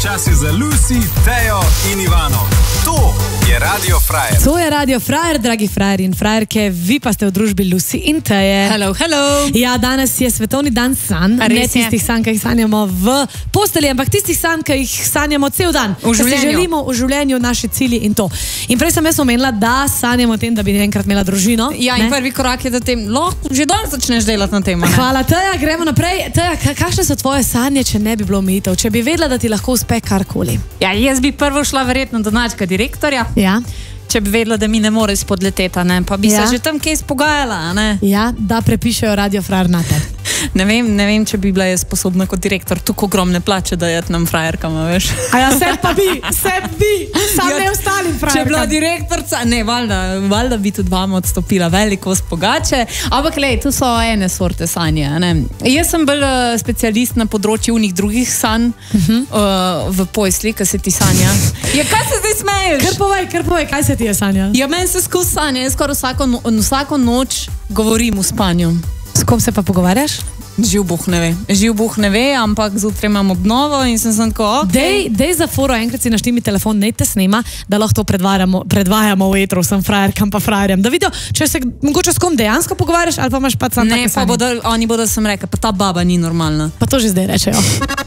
Čas je za Lucy, Tejo in Ivano. To je Radio Frajer. To je Radio Frajer, dragi frajerji in frajerke. Vi pa ste v družbi Lucy in Teje. Hello, hello. Ja, danes je svetovni dan sanj. Ne tistih sanj, ki jih sanjamo v posteli, ampak tistih sanj, ki jih sanjamo cel dan. V življenju. Si želimo v življenju, naši cilji in to. In prej sem jaz omenila, da sanjamo o tem, da bi enkrat imela družino. Ja, in prvi korak je, da že danes začneš delati na tem. Hvala, Teja, gremo naprej. Teja, kakšne so tvoje sanje, če ne bi bilo omejitev? Če bi vedela, da ti lahko uspe karkoli? Ja, jaz bi prvo šla verjetno do našega direktorja. Ja. Če bi vedela, da mi ne more spodleteti, pa bi se že tam kje izpogajala. Ja, da prepišejo Radio Frajer na te. Ne vem, če bi bila jaz sposobna kot direktor tako ogromne plače dajati nam frajerkam, veš. A ja, se bi, sam ne ostalim frajerkam. Če bi bila direktorca, ne, valjda bi tudi vama odstopila veliko spogače, ampak lej, tu so ene sorte sanje, ne. Jaz sem bolj specialist na področju unih drugih sanj v pojsli, kaj se ti sanja. Ja, kaj se zdaj smeješ? Kar povej, kaj se ti je sanja? Ja, meni se skozi sanja, jaz skoraj vsako noč govorim v spanju. S kom se pa pogovarjaš? Živ Bog ne ve, ampak zjutraj imam obnovo in sem tako, Dej za foro, enkrat si naštimi telefon, ne te snema, da lahko to predvajamo v etru, sem frajerkam pa frajerjem. Da vidijo, če se mogoče s kom dejansko pogovarjaš, ali pa imaš pa sam take sanje. Ne, pa oni bodo sem rekla, pa ta baba ni normalna. Pa to že zdaj rečejo.